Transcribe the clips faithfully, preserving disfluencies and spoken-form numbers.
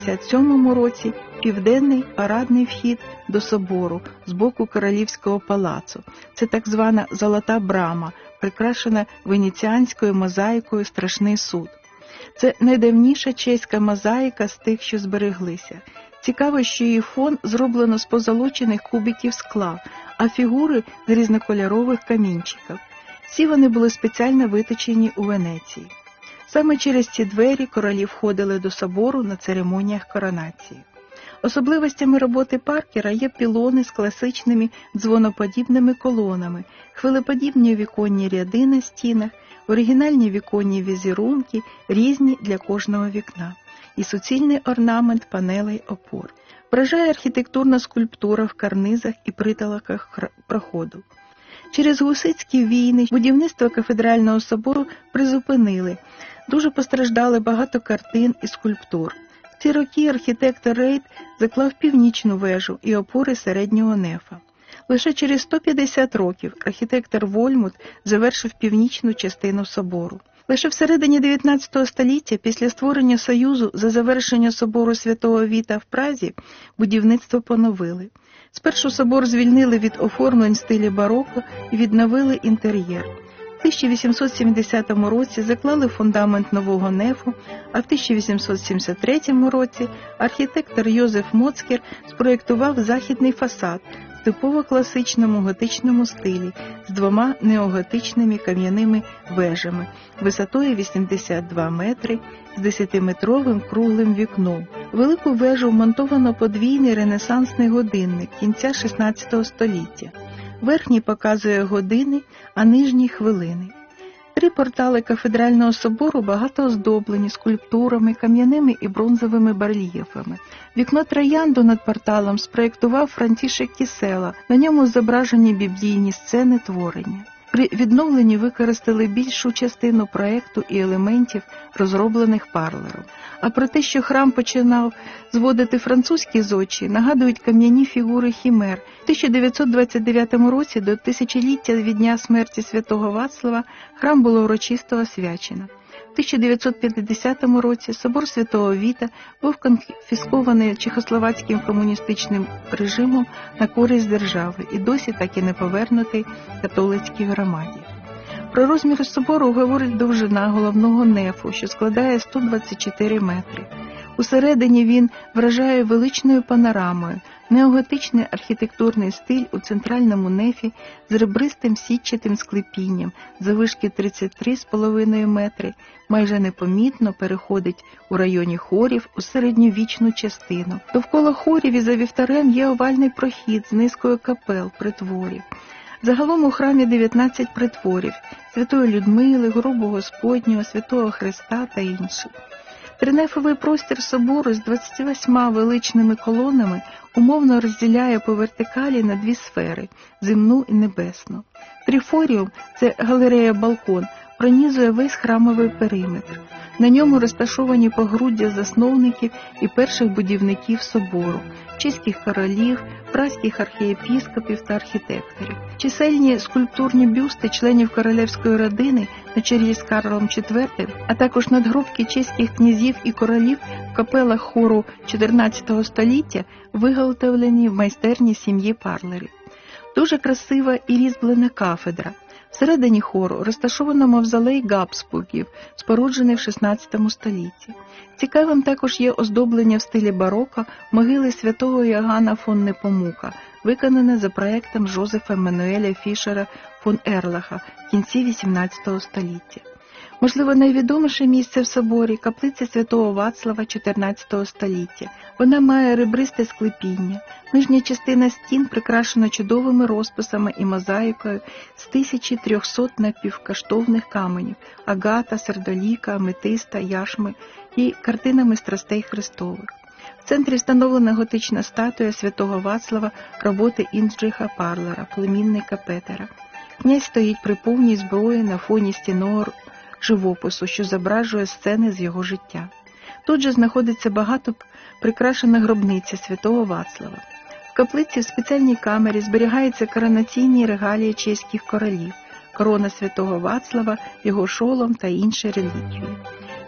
п'ятдесят сьомому році південний парадний вхід до собору з боку Королівського палацу. Це так звана «Золота брама», прикрашена венеціанською мозаїкою «Страшний суд». Це найдавніша чеська мозаїка з тих, що збереглися. Цікаво, що її фон зроблено з позолочених кубиків скла, а фігури – з різнокольорових камінчиків. Всі вони були спеціально виточені у Венеції. Саме через ці двері королі входили до собору на церемоніях коронації. Особливостями роботи Паркера є пілони з класичними дзвоноподібними колонами, хвилеподібні віконні ряди на стінах, оригінальні віконні візерунки, різні для кожного вікна, і суцільний орнамент панелей опор. Вражає архітектурна скульптура в карнизах і притолоках проходу. Через гуситські війни будівництво кафедрального собору призупинили. Дуже постраждали багато картин і скульптур. В ці роки архітектор Рейд заклав північну вежу і опори середнього нефа. Лише через сто п'ятдесят років архітектор Вольмут завершив північну частину собору. Лише всередині дев'ятнадцятого століття, після створення Союзу за завершення собору Святого Віта в Празі, будівництво поновили. Спершу собор звільнили від оформлень в стилі бароко і відновили інтер'єр. В тисяча вісімсот сімдесятому році заклали фундамент нового нефу, а в тисяча вісімсот сімдесят третьому році архітектор Йозеф Моцкер спроєктував західний фасад в типово класичному готичному стилі з двома неоготичними кам'яними вежами висотою вісімдесят два метри з десятиметровим круглим вікном. В велику вежу вмонтовано подвійний ренесансний годинник кінця шістнадцятого століття. Верхній показує години, а нижній – хвилини. Три портали кафедрального собору багато оздоблені скульптурами, кам'яними і бронзовими барельєфами. Вікно троянду над порталом спроєктував Франтішек Кісела, на ньому зображені біблійні сцени творення. При відновленні використали більшу частину проєкту і елементів, розроблених Парлером. А про те, що храм починав зводити французькі зодчі, нагадують кам'яні фігури хімер. В тисяча дев'ятсот двадцять дев'ятому році до тисячоліття від дня смерті святого Вацлава храм було урочисто освячено. В тисяча дев'ятсот п'ятдесятому році собор Святого Віта був конфіскований чехословацьким комуністичним режимом на користь держави і досі так і не повернутий католицькій громаді. Про розміри собору говорить довжина головного нефу, що складає сто двадцять чотири метри. Усередині він вражає величною панорамою, неоготичний архітектурний стиль у центральному нефі з ребристим сітчатим склепінням, заввишки тридцять три з половиною метри, майже непомітно переходить у районі хорів у середньовічну частину. Довкола хорів і за вівтарем є овальний прохід з низкою капел, притворів. Загалом у храмі дев'ятнадцять притворів – Святої Людмили, Гробу Господнього, Святого Христа та інші. Тринефовий простір собору з двадцятьма восьми величними колонами умовно розділяє по вертикалі на дві сфери – земну і небесну. Трифоріум – це галерея-балкон, пронізує весь храмовий периметр. На ньому розташовані погруддя засновників і перших будівників собору, чеських королів, празьких архієпіскопів та архітекторів. Чисельні скульптурні бюсти членів королівської родини на чолі з Карлом четвертим, а також надгробки чеських князів і королів в капелах хору чотирнадцятого століття виготовлені в майстерні сім'ї Парлерів. Дуже красива і різьблена кафедра. Всередині хору розташовано мавзолей Габсбургів, споруджений в шістнадцятому столітті. Цікавим також є оздоблення в стилі бароко могили святого Йоганна фон Непомука, виконане за проектом Жозефа Мануеля Фішера фон Ерлаха в кінці вісімнадцятого століття. Можливо, найвідоміше місце в соборі – каплиця святого Вацлава чотирнадцятого століття. Вона має ребристе склепіння. Нижня частина стін прикрашена чудовими розписами і мозаїкою з тисячі трьохсот напівкоштовних каменів – агата, сердоліка, аметиста, яшми і картинами страстей Христових. В центрі встановлена готична статуя святого Вацлава роботи Інджиха Парлера, племінника Петера. Князь стоїть при повній зброї на фоні стінного живопису, що зображує сцени з його життя. Тут же знаходиться багато прикрашена гробниця святого Вацлава. В каплиці в спеціальній камері зберігаються коронаційні регалії чеських королів, корона святого Вацлава, його шолом та інші реліквії.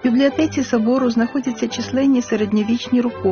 В бібліотеці собору знаходяться численні середньовічні рукописи,